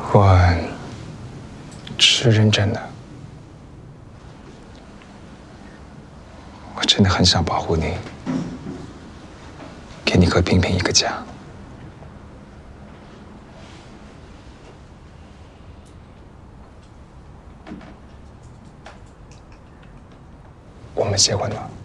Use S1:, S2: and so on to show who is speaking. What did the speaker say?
S1: 我是认真的，我真的很想保护你，给你和萍萍一个家。我们结婚吧。